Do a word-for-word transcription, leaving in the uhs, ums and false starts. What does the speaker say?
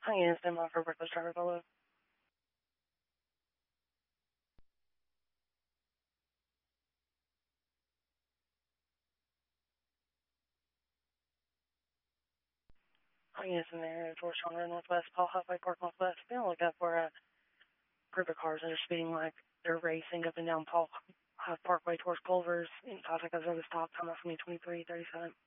Hi, Ian. I'm on for Breakfast Driver Below. Hi, Ian. I'm there at George Conrad Northwest, Paul Huffway Park Northwest. Be on the lookout for a group of cars that are speeding like they're racing up and down Paul Huff Parkway towards Culver's. In Cossack, goes over the stop time off me twenty-three thirty-seven.